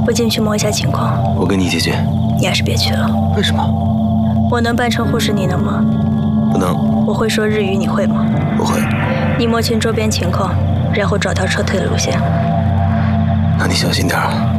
我进去摸一下情况。 我跟你一起去。 你还是别去了。 为什么？ 我能扮成护士，你能吗？ 不能。 我会说日语，你会吗？ 不会。 你摸清周边情况，然后找条撤退的路线。 那你小心点啊。